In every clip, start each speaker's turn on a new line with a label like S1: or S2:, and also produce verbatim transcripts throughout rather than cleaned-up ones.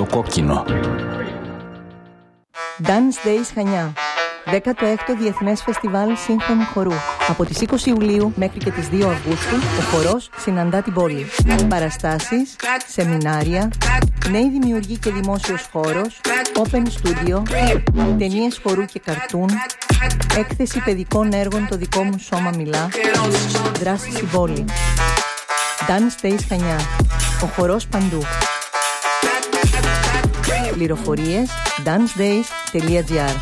S1: Στο κόκκινο.
S2: Dance Days Χανιά. δέκατο έκτο Διεθνές Φεστιβάλ Σύγχρονου Χορού. Από τις είκοσι Ιουλίου μέχρι και τις δύο Αυγούστου, ο χορός συναντά την πόλη. Παραστάσεις, σεμινάρια, νέοι δημιουργοί και δημόσιος χώρος, open studio, ταινίες χορού και καρτούν, έκθεση παιδικών έργων «Το δικό μου σώμα μιλά», δράση στην πόλη. Dance Days Χανιά. Ο χορός παντού. Πληροφορίες dance days τελεία gr.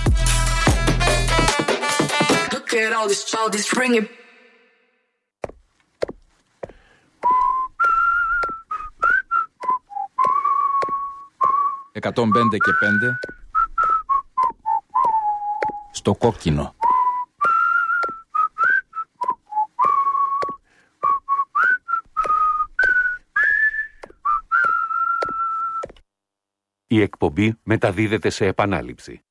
S1: εκατόν πέντε και πέντε στο κόκκινο.
S3: Η εκπομπή μεταδίδεται σε επανάληψη.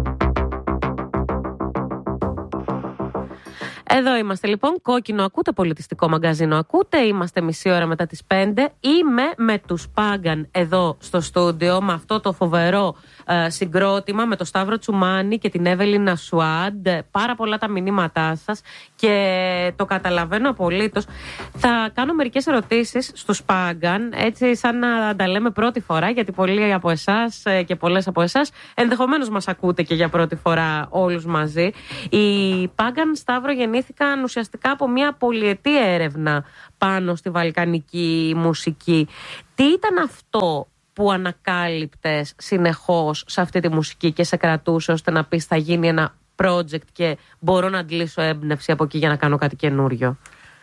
S4: Εδώ είμαστε λοιπόν, κόκκινο ακούτε, πολιτιστικό μαγκαζίνο ακούτε, είμαστε μισή ώρα μετά τις πέντε. Είμαι με τους Πάγκαν εδώ στο στούντιο, με αυτό το φοβερό ε, συγκρότημα, με τον Σταύρο Τσουμάνη και την Εύελιν Ασουάντ. Πάρα πολλά τα μηνύματά σας και το καταλαβαίνω απολύτως. Θα κάνω μερικές ερωτήσεις στους Πάγκαν, έτσι σαν να τα λέμε πρώτη φορά, γιατί πολλοί από εσάς και πολλές από εσάς ενδεχομένως μας ακούτε και για πρώτη φορά όλους μαζί. Οι Πάγκαν, Σταύρο, γεννήθηκαν ουσιαστικά από μια πολυετή έρευνα πάνω στη βαλκανική μουσική. Τι ήταν αυτό που ανακάλυπτες συνεχώς σε αυτή τη μουσική και σε κρατούσε ώστε να πεις θα γίνει ένα project και μπορώ να αντλήσω έμπνευση από εκεί για να κάνω κάτι καινούριο?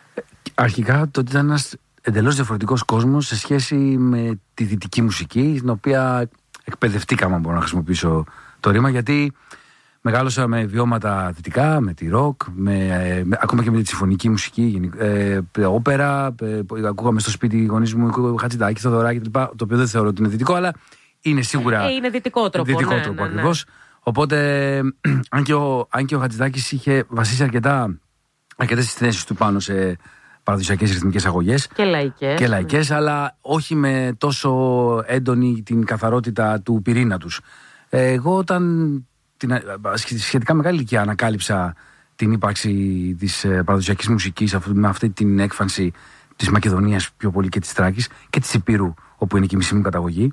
S5: Αρχικά το ότι ήταν ένας εντελώς διαφορετικός κόσμος σε σχέση με τη δυτική μουσική, στην οποία εκπαιδευτήκαμε, αν μπορώ να χρησιμοποιήσω το ρήμα, γιατί μεγάλωσα με βιώματα δυτικά, με τη ροκ, με, με, ακόμα και με τη συμφωνική μουσική, ε, όπερα. Ε, ακούγαμε στο σπίτι οι γονείς μου Χατζηδάκη, Θοδωράκη κλπ. Το οποίο δεν θεωρώ ότι είναι δυτικό, αλλά είναι σίγουρα.
S4: Ε, είναι δυτικό τρόπο.
S5: Δυτικό
S4: ναι,
S5: τρόπο
S4: ναι, ναι,
S5: ακριβώς. Οπότε, αν και ο, αν και ο Χατζηδάκης είχε βασίσει αρκετά, αρκετές τις θέσεις του πάνω σε παραδοσιακές ρυθμικές αγωγές.
S4: Και λαϊκές.
S5: Και λαϊκές, ναι. Αλλά όχι με τόσο έντονη την καθαρότητα του πυρήνα τους. Ε, εγώ όταν. Την, σχετικά μεγάλη ηλικία ανακάλυψα την ύπαρξη της παραδοσιακής μουσικής με αυτή την έκφανση της Μακεδονίας πιο πολύ και της Θράκης και της Ηπείρου, όπου είναι και η μισή μου καταγωγή.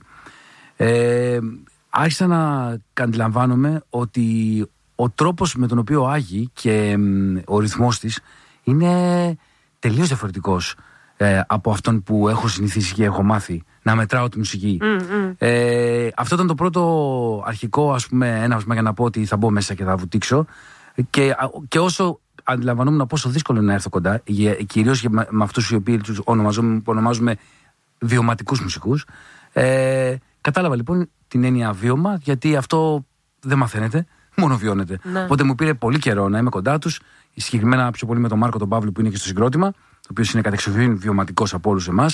S5: Ε, άρχισα να αντιλαμβάνομαι ότι ο τρόπος με τον οποίο άγει και ο ρυθμός της είναι τελείως διαφορετικός ε, από αυτόν που έχω συνηθίσει και έχω μάθει να μετράω τη μουσική. Mm-hmm. Ε, αυτό ήταν το πρώτο αρχικό, ας πούμε, έναυσμα για να πω ότι θα μπω μέσα και θα βουτήξω. Και, και όσο αντιλαμβανόμουν πόσο δύσκολο είναι να έρθω κοντά, κυρίως με, με αυτούς οι οποίοι τους ονομάζουμε, ονομάζουμε βιωματικούς μουσικούς, ε, κατάλαβα λοιπόν την έννοια βίωμα, γιατί αυτό δεν μαθαίνεται, μόνο βιώνεται. Ναι. Οπότε μου πήρε πολύ καιρό να είμαι κοντά τους, συγκεκριμένα πιο πολύ με τον Μάρκο τον Παύλο που είναι και στο συγκρότημα, ο οποίος είναι κατεξοχήν βιωματικός από όλους εμάς.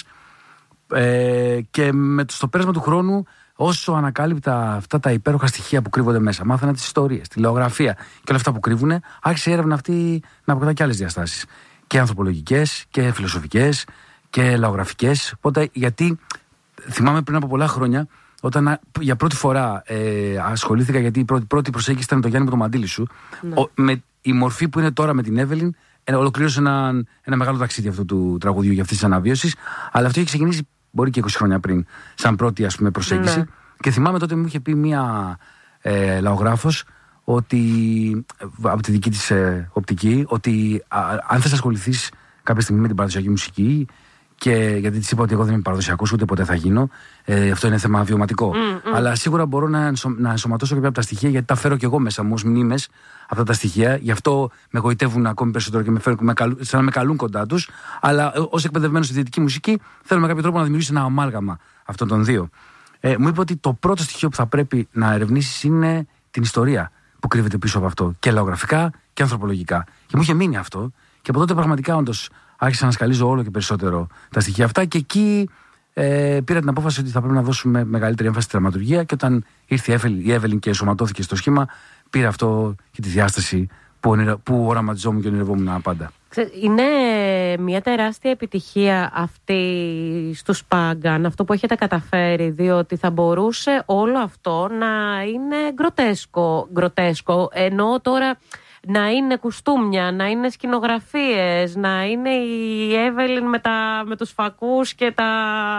S5: Ε, και με το, στο πέρασμα του χρόνου, όσο ανακάλυπτα αυτά τα υπέροχα στοιχεία που κρύβονται μέσα, μάθανα τις ιστορίες, τη λαογραφία και όλα αυτά που κρύβουνε, άρχισε η έρευνα αυτή να αποκτά και άλλες διαστάσεις. Και ανθρωπολογικές και φιλοσοφικές και λαογραφικές. Οπότε, γιατί θυμάμαι πριν από πολλά χρόνια, όταν για πρώτη φορά ε, ασχολήθηκα, γιατί η πρώτη, πρώτη προσέγγιση ήταν το Γιάννη με το μαντίλι σου, ναι. ο, με η μορφή που είναι τώρα με την Εύελιν. Ολοκλήρωσε ένα, ένα μεγάλο ταξίδι αυτού του τραγουδιού για αυτή τη αναβίωση. Αλλά αυτό είχε ξεκινήσει μπορεί και είκοσι χρόνια πριν, σαν πρώτη ας πούμε, προσέγγιση. Ναι. Και θυμάμαι τότε μου είχε πει μία ε, λαογράφος ότι, από τη δική της ε, οπτική, ότι α, αν θες να ασχοληθείς κάποια στιγμή με την παραδοσιακή μουσική, και γιατί της είπα ότι εγώ δεν είμαι παραδοσιακός, ούτε ποτέ θα γίνω. Ε, αυτό είναι θέμα βιωματικό. Mm, mm. Αλλά σίγουρα μπορώ να, ενσω, να ενσωματώσω κάποια από τα στοιχεία, γιατί τα φέρω κι εγώ μέσα μου ως μνήμες αυτά τα στοιχεία. Γι' αυτό με γοητεύουν ακόμη περισσότερο και με φέρουν με καλού, σαν να με καλούν κοντά τους. Αλλά ως εκπαιδευμένος στη δυτική μουσική, θέλω με κάποιο τρόπο να δημιουργήσω ένα αμάλγαμα αυτών των δύο. Ε, μου είπε ότι το πρώτο στοιχείο που θα πρέπει να ερευνήσεις είναι την ιστορία που κρύβεται πίσω από αυτό. Και λαογραφικά και ανθρωπολογικά. Και μου είχε μείνει αυτό. Και από τότε πραγματικά όντως άρχισα να σκαλίζω όλο και περισσότερο τα στοιχεία αυτά. Και εκεί ε, πήρα την απόφαση ότι θα πρέπει να δώσουμε μεγαλύτερη έμφαση στη δραματουργία. Και όταν ήρθε η Εύελιν και ενσωματώθηκε στο σχήμα, πήρα αυτό και τη διάσταση που, ονειρα, που οραματιζόμουν και ονειρευόμουν πάντα.
S4: Είναι μια τεράστια επιτυχία αυτή στους Πάγκαν, αυτό που έχετε καταφέρει, διότι θα μπορούσε όλο αυτό να είναι γκροτέσκο, γκροτέσκο ενώ τώρα να είναι κουστούμια, να είναι σκηνογραφίες, να είναι η Εύελιν με, τα, με τους φακούς και τα,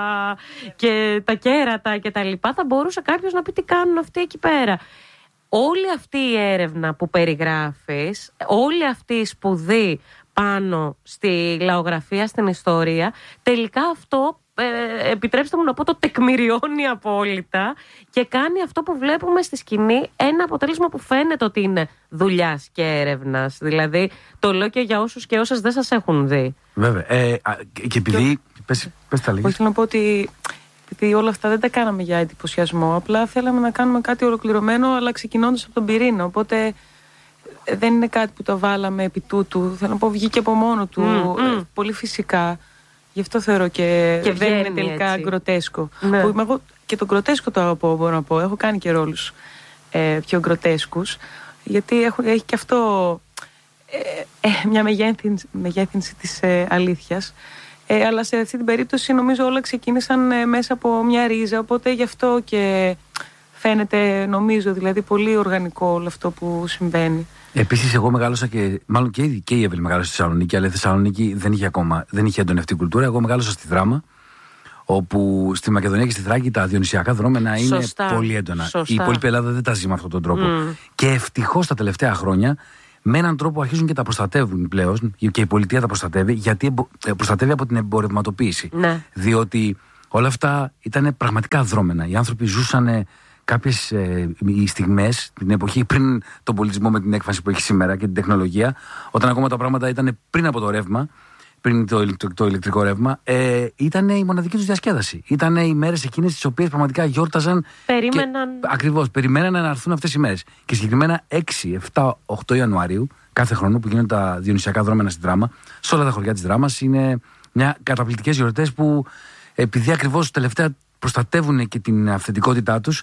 S4: και τα κέρατα και τα λοιπά. Θα μπορούσε κάποιος να πει τι κάνουν αυτοί εκεί πέρα. Όλη αυτή η έρευνα που περιγράφεις, όλη αυτή η σπουδή πάνω στη λαογραφία, στην ιστορία, τελικά αυτό, ε, επιτρέψτε μου να πω, το τεκμηριώνει απόλυτα και κάνει αυτό που βλέπουμε στη σκηνή ένα αποτέλεσμα που φαίνεται ότι είναι δουλειάς και έρευνας. Δηλαδή, το λέω και για όσους και όσες δεν σας έχουν δει. Βέβαια.
S5: Ε, και επειδή... Και... Πες, πες τα λίγες.
S6: Όχι, να πω ότι επειδή όλα αυτά δεν τα κάναμε για εντυπωσιασμό, απλά θέλαμε να κάνουμε κάτι ολοκληρωμένο, αλλά ξεκινώντας από τον πυρήνα. Οπότε δεν είναι κάτι που το βάλαμε επί τούτου. Θέλω να πω, βγήκε από μόνο του, mm, mm. πολύ φυσικά. Γι' αυτό θεωρώ και, και δεν είναι τελικά έτσι γκροτέσκο. Ναι. Που εγώ και το γκροτέσκο το αγαπώ, μπορώ να πω. Έχω κάνει και ρόλους ε, πιο γκροτέσκους. Γιατί έχω, έχει και αυτό ε, ε, μια μεγέθυνση, μεγέθυνση της ε, αλήθειας. Ε, αλλά σε αυτή την περίπτωση νομίζω όλα ξεκίνησαν ε, μέσα από μια ρίζα. Οπότε γι' αυτό και φαίνεται, νομίζω, δηλαδή πολύ οργανικό όλο αυτό που συμβαίνει.
S5: Επίσης, εγώ μεγάλωσα και. Μάλλον και, και η Εύελιν μεγάλωσε στη Θεσσαλονίκη, αλλά η Θεσσαλονίκη δεν είχε ακόμα. Δεν είχε έντονη αυτή η κουλτούρα. Εγώ μεγάλωσα στη Δράμα, όπου στη Μακεδονία και στη Θράκη τα διονυσιακά δρόμενα είναι Σωστά. πολύ έντονα.
S4: Σωστά.
S5: Η υπόλοιπη Ελλάδα δεν τα ζει με αυτόν τον τρόπο. Mm. Και ευτυχώς τα τελευταία χρόνια, με έναν τρόπο αρχίζουν και τα προστατεύουν πλέον, και η πολιτεία τα προστατεύει, γιατί προστατεύει από την εμπορευματοποίηση. Ναι. Διότι όλα αυτά ήταν πραγματικά δρόμενα. Οι άνθρωποι ζούσαν κάποιες ε, στιγμές, την εποχή πριν τον πολιτισμό με την έκφανση που έχει σήμερα και την τεχνολογία, όταν ακόμα τα πράγματα ήταν πριν από το ρεύμα, πριν το, το, το ηλεκτρικό ρεύμα, ε, ήταν η μοναδική τους διασκέδαση. Ήταν οι μέρες εκείνες τις οποίες πραγματικά γιόρταζαν.
S4: Περίμεναν.
S5: Και, ακριβώς, περιμέναν να έρθουν αυτές οι μέρες. Και συγκεκριμένα έξι, επτά, οκτώ Ιανουαρίου, κάθε χρόνο που γίνονται τα διονυσιακά δρόμενα στη Δράμα, σε όλα τα χωριά της Δράμας, είναι μια καταπληκτικές γιορτές που, επειδή ακριβώς τελευταία προστατεύουν και την αυθεντικότητά τους,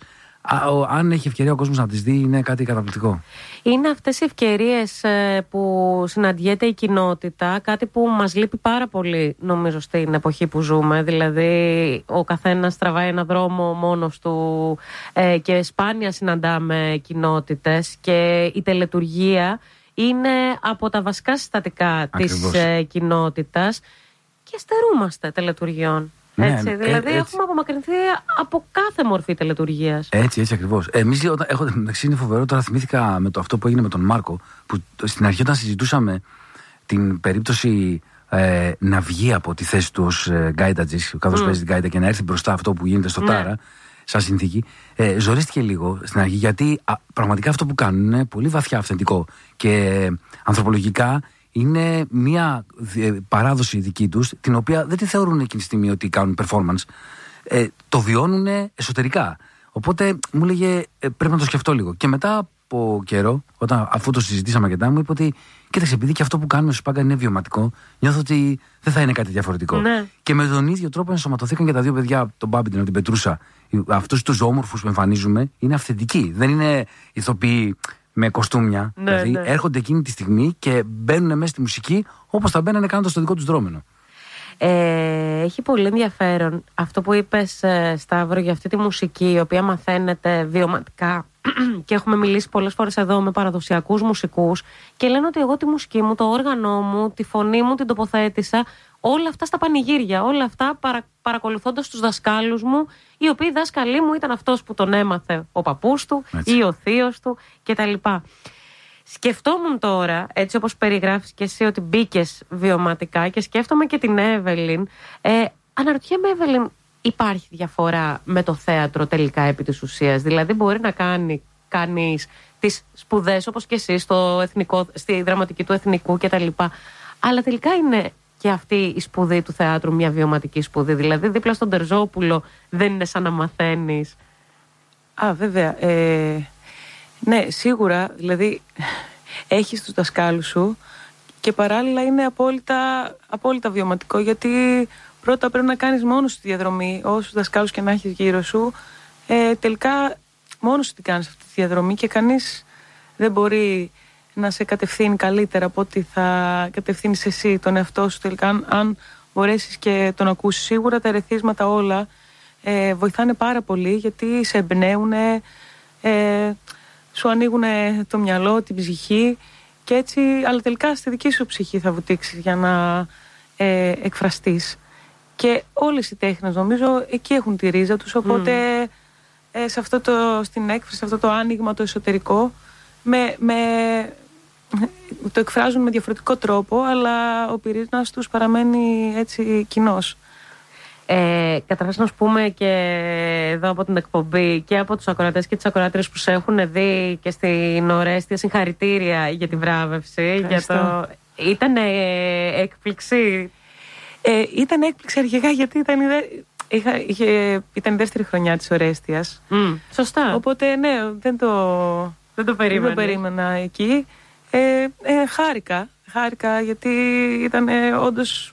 S5: αν έχει ευκαιρία ο κόσμος να τις δει, είναι κάτι καταπληκτικό.
S4: Είναι αυτές οι ευκαιρίες που συναντιέται η κοινότητα, κάτι που μας λείπει πάρα πολύ, νομίζω, στην εποχή που ζούμε. Δηλαδή, ο καθένας τραβάει ένα δρόμο μόνος του και σπάνια συναντάμε κοινότητες, και η τελετουργία είναι από τα βασικά συστατικά Ακριβώς. της κοινότητας και στερούμαστε τελετουργιών. Έτσι, ναι, δηλαδή ε, έτσι. Έχουμε απομακρυνθεί από κάθε μορφή τελετουργίας.
S5: Έτσι, έτσι ακριβώς. Εμείς, όταν έχω, μεταξύ είναι φοβερό, τώρα θυμήθηκα με το αυτό που έγινε με τον Μάρκο, που στην αρχή όταν συζητούσαμε την περίπτωση ε, να βγει από τη θέση του ως ε, γκάιτατζης, καθώς mm. παίζει την γκάιτα, και να έρθει μπροστά αυτό που γίνεται στο mm. Τάρα, σαν συνθήκη, ε, ζορίστηκε λίγο στην αρχή, γιατί α, πραγματικά αυτό που κάνουν είναι πολύ βαθιά αυθεντικό και ε, ανθρωπολογικά. Είναι μια παράδοση δική τους, την οποία δεν τη θεωρούν εκείνη τη στιγμή ότι κάνουν performance. Ε, το βιώνουν εσωτερικά. Οπότε μου έλεγε ε, πρέπει να το σκεφτώ λίγο. Και μετά από καιρό, όταν, αφού το συζητήσαμε αρκετά, μου είπε ότι κοίταξε, επειδή και αυτό που κάνουμε στους Πάγκαν είναι βιωματικό, νιώθω ότι δεν θα είναι κάτι διαφορετικό. Ναι. Και με τον ίδιο τρόπο ενσωματωθήκαν και τα δύο παιδιά, τον Μπάμπιντεν, την Πετρούσα. Αυτούς τους όμορφους που εμφανίζουμε είναι αυθεντικοί. Δεν είναι ηθοποιοί με κοστούμια. Ναι, δηλαδή ναι. έρχονται εκείνη τη στιγμή και μπαίνουν μέσα στη μουσική όπως θα μπαίνανε κάνοντας το δικό τους δρόμενο.
S4: Ε, έχει πολύ ενδιαφέρον αυτό που είπες, Σταύρο, για αυτή τη μουσική, η οποία μαθαίνεται βιωματικά. Και έχουμε μιλήσει πολλές φορές εδώ με παραδοσιακούς μουσικούς και λένε ότι εγώ τη μουσική μου, το όργανο μου, τη φωνή μου την τοποθέτησα όλα αυτά στα πανηγύρια, όλα αυτά παρα, παρακολουθώντας τους δασκάλους μου, οι οποίοι δάσκαλοι μου ήταν αυτός που τον έμαθε ο παππούς του έτσι. Ή ο θείος του κτλ. Σκεφτόμουν τώρα, έτσι όπως περιγράφεις και εσύ, ότι μπήκες βιωματικά, και σκέφτομαι και την Εύελιν. Ε, αναρωτιέμαι, Εύελιν, υπάρχει διαφορά με το θέατρο τελικά επί της ουσίας? Δηλαδή μπορεί να κάνει κανείς τις σπουδές όπως και εσύ στο εθνικό, στη δραματική του εθνικού κτλ. Αλλά τελικά είναι και αυτή η σπουδή του θεάτρου μια βιωματική σπουδή? Δηλαδή δίπλα στον Τερζόπουλο δεν είναι σαν να μαθαίνεις?
S6: Α, βέβαια. Ε, ναι, σίγουρα. Δηλαδή έχεις τους δασκάλους σου και παράλληλα είναι απόλυτα, απόλυτα βιωματικό, γιατί πρώτα πρέπει να κάνεις μόνος σου τη διαδρομή, όσους δασκάλους και να έχεις γύρω σου. Ε, τελικά μόνος σου την κάνεις αυτή τη διαδρομή και κανείς δεν μπορεί να σε κατευθύνει καλύτερα από ότι θα κατευθύνεις εσύ τον εαυτό σου τελικά. Αν, αν μπορέσεις και τον ακούσεις, σίγουρα τα ερεθίσματα όλα ε, βοηθάνε πάρα πολύ, γιατί σε εμπνέουν, ε, σου ανοίγουν το μυαλό, την ψυχή και έτσι, αλλά τελικά στη δική σου ψυχή θα βουτήξεις για να ε, εκφραστείς. Και όλες οι τέχνες νομίζω εκεί έχουν τη ρίζα τους, οπότε mm. ε, σε αυτό το, στην έκφραση, σε αυτό το άνοιγμα το εσωτερικό με, με, το εκφράζουν με διαφορετικό τρόπο, αλλά ο πυρήνας τους παραμένει έτσι κοινός.
S4: Ε, Καταρχάς να σου πούμε και εδώ από την εκπομπή και από τους ακροατές και τις ακροάτριες που σε έχουν δει και στην Ορέστια, συγχαρητήρια για τη βράβευση. Για το... Ήταν ε, έκπληξη.
S6: Ε, ήταν έκπληξη αρχικά γιατί ήταν η, δε... Είχα, είχε... ήταν η δεύτερη χρονιά της Ορέστιας.
S4: Mm, σωστά.
S6: Οπότε ναι, δεν το,
S4: δεν το περίμενα,
S6: δεν το περίμενα εκεί. Ε, ε, χάρηκα, χάρηκα γιατί ήταν ε, όντως...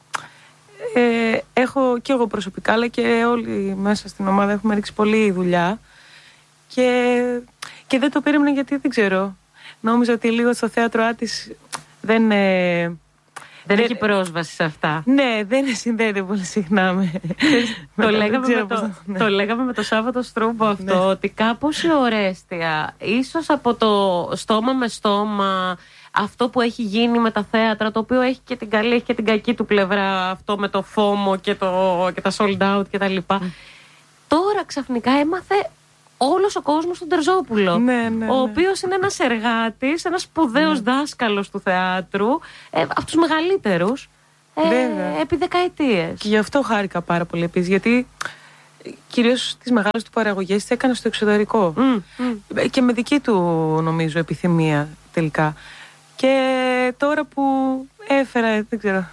S6: Ε, έχω και εγώ προσωπικά, αλλά και όλοι μέσα στην ομάδα έχουμε ρίξει πολλή δουλειά και, και δεν το περίμενα, γιατί δεν ξέρω, νόμιζα ότι λίγο στο θέατρο Άττης δεν, ε,
S4: δεν,
S6: δεν
S4: έχει πρόσβαση σε αυτά.
S6: Ναι, δεν συνδέεται πολύ συχνά με,
S4: το, λέγαμε με το, ναι. το λέγαμε με το Σάββατο Στρούμπο αυτό, ναι. Ότι κάπως η Ορέστια ίσως από το στόμα με στόμα, αυτό που έχει γίνει με τα θέατρα, το οποίο έχει και την καλή, έχει και την κακή του πλευρά, αυτό με το φόμο και, το, και τα sold out και τα λοιπά. Mm. Τώρα ξαφνικά έμαθε όλος ο κόσμος τον Τερζόπουλο,
S6: ναι, ναι,
S4: ο
S6: ναι.
S4: οποίος είναι ένας εργάτης, ένας σπουδαίος ναι. δάσκαλος του θεάτρου, ε, από τους μεγαλύτερους, ε, επί δεκαετίες.
S6: Και γι' αυτό χάρηκα πάρα πολύ επίσης, γιατί κυρίως τις μεγάλες του παραγωγές τις έκανε στο εξωτερικό. Mm, mm. Και με δική του, νομίζω, επιθυμία τελικά. Και τώρα που έφερα, δεν ξέρω,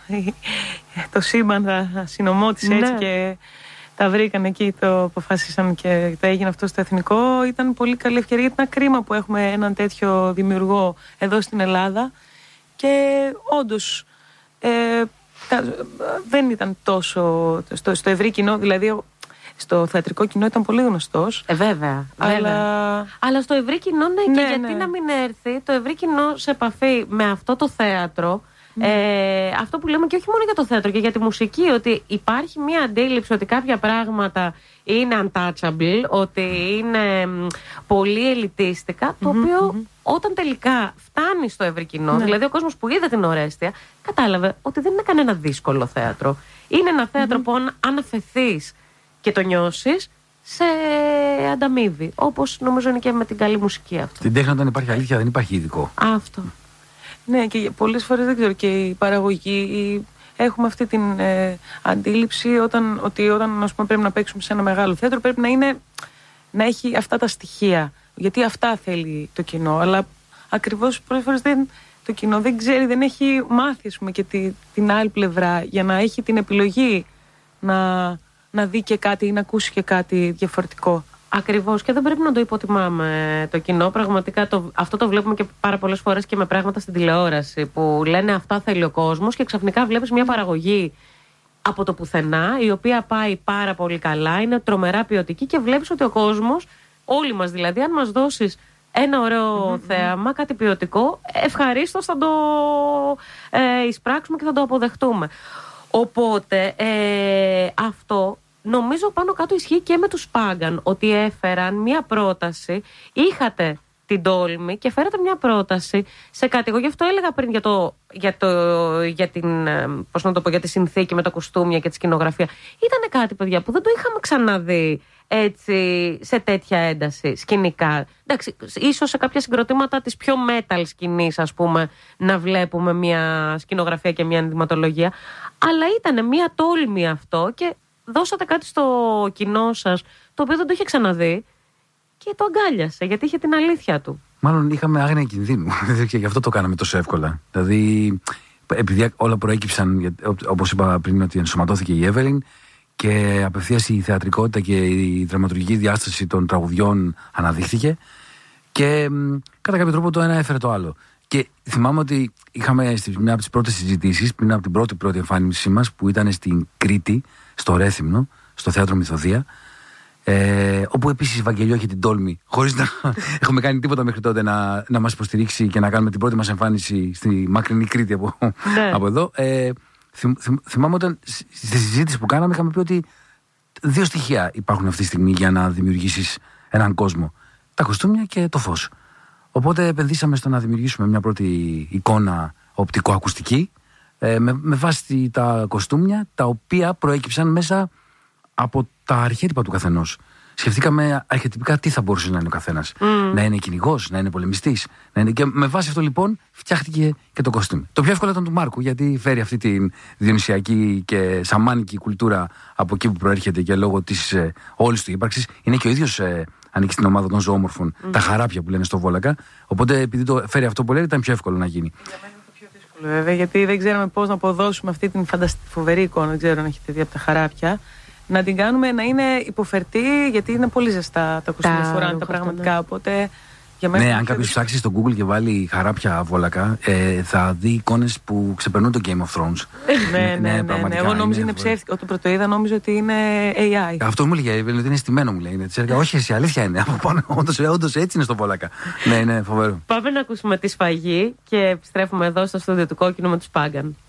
S6: το σύμπαν θα συνομώτησε έτσι, ναι. Και τα βρήκαν εκεί, το αποφάσισαν και τα έγινε αυτό στο εθνικό. Ήταν πολύ καλή ευκαιρία, γιατί είναι κρίμα που έχουμε έναν τέτοιο δημιουργό εδώ στην Ελλάδα. Και όντως ε, τα, δεν ήταν τόσο στο, στο ευρύ κοινό, δηλαδή στο θεατρικό κοινό ήταν πολύ γνωστός.
S4: Ε, βέβαια.
S6: Αλλά...
S4: βέβαια. Αλλά στο ευρύ κοινό, ναι,
S6: ναι
S4: και γιατί
S6: ναι.
S4: να μην έρθει το ευρύ κοινό σε επαφή με αυτό το θέατρο. Mm. Ε, αυτό που λέμε και όχι μόνο για το θέατρο και για τη μουσική, ότι υπάρχει μια αντίληψη ότι κάποια πράγματα είναι untouchable, ότι είναι πολύ ελιτίστικα, το mm-hmm, οποίο mm-hmm. όταν τελικά φτάνει στο ευρύ κοινό, ναι. δηλαδή ο κόσμος που είδε την Ορέστια, κατάλαβε ότι δεν είναι κανένα δύσκολο θέατρο. Είναι ένα θέατρο mm-hmm. που αν, αν αφεθείς και το νιώσεις, σε ανταμείβει. Όπως νομίζω είναι και με την καλή μουσική αυτό.
S5: Στην τέχνη, όταν υπάρχει αλήθεια, δεν υπάρχει ειδικό.
S4: Αυτό.
S6: Ναι, και πολλές φορές δεν ξέρω, και η παραγωγή έχουμε αυτή την ε, αντίληψη όταν, ότι όταν, ας πούμε, πρέπει να παίξουμε σε ένα μεγάλο θέατρο, πρέπει να, είναι, να έχει αυτά τα στοιχεία. Γιατί αυτά θέλει το κοινό. Αλλά ακριβώς πολλές φορές δεν, το κοινό δεν ξέρει, δεν έχει μάθει, ας πούμε, και τη, την άλλη πλευρά για να έχει την επιλογή να, να δει και κάτι ή να ακούσει και κάτι διαφορετικό.
S4: Ακριβώς, και δεν πρέπει να το υποτιμάμε το κοινό. Πραγματικά το, αυτό το βλέπουμε και πάρα πολλές φορές και με πράγματα στην τηλεόραση, που λένε αυτά θέλει ο κόσμος και ξαφνικά βλέπεις μια παραγωγή από το πουθενά, η οποία πάει πάρα πολύ καλά, είναι τρομερά ποιοτική και βλέπεις ότι ο κόσμος, όλοι μας δηλαδή, αν μας δώσεις ένα ωραίο mm-hmm. θέαμα, κάτι ποιοτικό, ευχαρίστως θα το ε, εισπράξουμε και θα το αποδεχτούμε. Οπότε ε, αυτό νομίζω πάνω κάτω ισχύει και με τους Πάγκαν, ότι έφεραν μια πρόταση, είχατε την τόλμη και φέρατε μια πρόταση σε κάτι. Εγώ γι' αυτό έλεγα πριν για, το, για, το, για, την, πώς να το πω, για τη συνθήκη με τα κουστούμια και τη σκηνογραφία. Ήτανε κάτι, παιδιά, που δεν το είχαμε ξαναδεί έτσι, σε τέτοια ένταση σκηνικά. Εντάξει, ίσως σε κάποια συγκροτήματα της πιο metal σκηνής, ας πούμε, να βλέπουμε μια σκηνογραφία και μια ενδυματολογία. Αλλά ήτανε μια τόλμη αυτό και δώσατε κάτι στο κοινό σας, το οποίο δεν το είχε ξαναδεί και το αγκάλιασε, γιατί είχε την αλήθεια του.
S5: Μάλλον είχαμε άγνοια κινδύνου και γι' αυτό το κάναμε τόσο εύκολα. Δηλαδή, επειδή όλα προέκυψαν, όπως είπα πριν, ότι ενσωματώθηκε η Εύελιν και απευθείας η θεατρικότητα και η δραματουργική διάσταση των τραγουδιών αναδείχθηκε και κατά κάποιο τρόπο το ένα έφερε το άλλο. Και θυμάμαι ότι είχαμε στη μια από τις πρώτες συζητήσεις, πριν από την πρώτη πρώτη εμφάνισή μας, που ήταν στην Κρήτη, στο Ρέθυμνο, στο θέατρο Μυθοδία. Ε, όπου επίσης η Βαγγελιό είχε την τόλμη, χωρίς να έχουμε κάνει τίποτα μέχρι τότε, να, να μας υποστηρίξει και να κάνουμε την πρώτη μας εμφάνιση στη μακρινή Κρήτη από,
S4: ναι.
S5: από εδώ. Ε, θυμ, θυμ, θυμάμαι όταν στη συζήτηση που κάναμε είχαμε πει ότι δύο στοιχεία υπάρχουν αυτή τη στιγμή για να δημιουργήσεις έναν κόσμο: τα κοστούμια και το φως. Οπότε επενδύσαμε στο να δημιουργήσουμε μια πρώτη εικόνα οπτικοακουστική ε, με, με βάση τα κοστούμια, τα οποία προέκυψαν μέσα από τα αρχέτυπα του καθενός. Σκεφτήκαμε αρχετυπικά τι θα μπορούσε να είναι ο καθένας. Mm. Να είναι κυνηγός, να είναι πολεμιστής. Να είναι... Και με βάση αυτό λοιπόν φτιάχτηκε και το κοστούμι. Το πιο εύκολο ήταν του Μάρκου, γιατί φέρει αυτή τη διονυσιακή και σαμάνικη κουλτούρα από εκεί που προέρχεται και λόγω της ε, όλης του ύπαρξης. Είναι και ο ίδιος ε, ανήκει στην ομάδα των ζωόμορφων, mm. τα χαράπια που λένε στο Βόλακα. Οπότε επειδή το φέρει αυτό που λέει, ήταν πιο εύκολο να γίνει.
S6: Για μένα είναι το πιο δύσκολο, βέβαια, γιατί δεν ξέραμε πώς να αποδώσουμε αυτή την φανταστη... φοβερή εικόνα. Δεν ξέρω αν έχετε δει από τα χαράπια. Να την κάνουμε να είναι υποφερτή, γιατί είναι πολύ ζεστά τα κοστούμια φοράνε τα πραγματικά. Ναι. Οπότε για μένα.
S5: Ναι, αν κάποιος ψάξει στο Google και βάλει χαράπια Βόλακα, ε, θα δει εικόνες που ξεπερνούν το Game of Thrones.
S6: ναι, ναι, ναι, ναι, ναι. Εγώ νόμιζα είναι ψεύτικο. Όταν πρώτο είδα, νόμιζα ότι είναι έι άι.
S5: Αυτό μου έλεγε, ότι είναι στημένο, μου λέει. Της έλεγα, όχι, εσύ, αλήθεια είναι. Από πάνω, όντως έτσι είναι στο Βόλακα. Ναι, ναι, φοβερό.
S4: Πάμε να ακούσουμε τη σφαγή και επιστρέφουμε εδώ στο στούντιο του Κόκκινου με τους Πάγκαν.